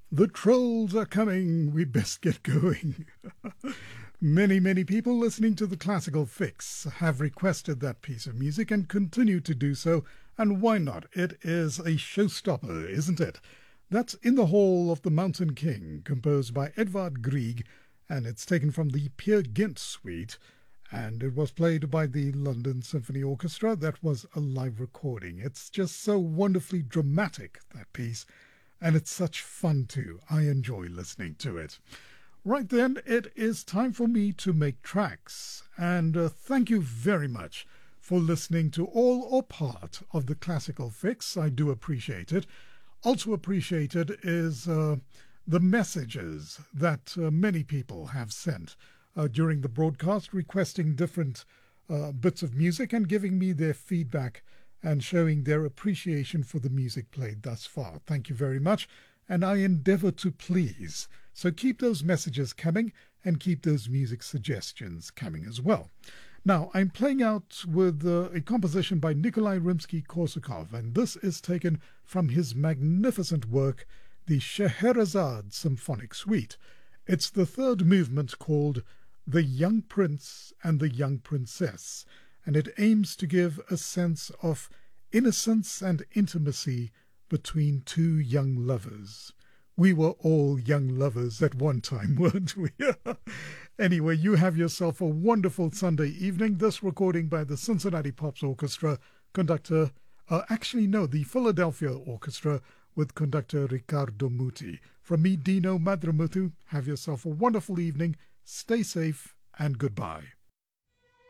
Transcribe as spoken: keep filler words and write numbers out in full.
The trolls are coming. We best get going. Many, many people listening to the Classical Fix have requested that piece of music and continue to do so. And why not? It is a showstopper, isn't it? That's In the Hall of the Mountain King, composed by Edvard Grieg, and it's taken from the Peer Gynt suite, and it was played by the London Symphony Orchestra. That was a live recording. It's just so wonderfully dramatic, that piece, and it's such fun too. I enjoy listening to it. Right then, it is time for me to make tracks, and uh, thank you very much for listening to all or part of the Classical Fix. I do appreciate it. Also appreciated is uh, the messages that uh, many people have sent uh, during the broadcast, requesting different uh, bits of music and giving me their feedback and showing their appreciation for the music played thus far. Thank you very much, and I endeavor to please. So keep those messages coming and keep those music suggestions coming as well. Now, I'm playing out with uh, a composition by Nikolai Rimsky-Korsakov, and this is taken from his magnificent work, the Scheherazade Symphonic Suite. It's the third movement, called The Young Prince and the Young Princess, and it aims to give a sense of innocence and intimacy between two young lovers. We were all young lovers at one time, weren't we? Anyway, you have yourself a wonderful Sunday evening. This recording by the Cincinnati Pops Orchestra, conductor, uh, actually no, the Philadelphia Orchestra with conductor Riccardo Muti. From me, Dino Madramuthu, have yourself a wonderful evening. Stay safe and goodbye.